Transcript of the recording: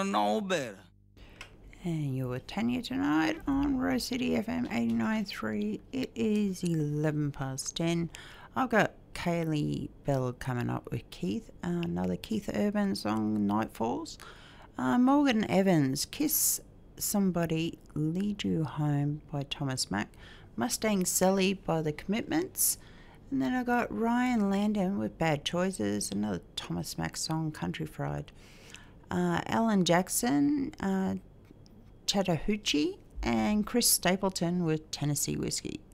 to know better. And you're with Tanya tonight on Rose City FM 89.3. It is 11 past 10. I've got Kaylee Bell coming up with Keith, another Keith Urban song, Night Falls. Morgan Evans, Kiss Somebody, Lead You Home by Thomas Mack. Mustang Sally by The Commitments. And then I got Ryan Landon with Bad Choices, another Thomas Mack song, Country Fried. Alan Jackson, Chattahoochee, and Chris Stapleton with Tennessee Whiskey.